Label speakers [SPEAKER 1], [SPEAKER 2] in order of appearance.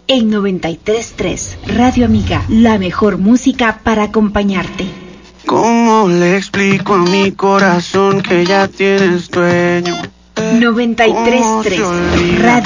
[SPEAKER 1] En 93.3, Radio Amiga, la mejor música para acompañarte.
[SPEAKER 2] ¿Cómo le explico a mi corazón que ya tienes dueño?
[SPEAKER 1] 93.3, Radio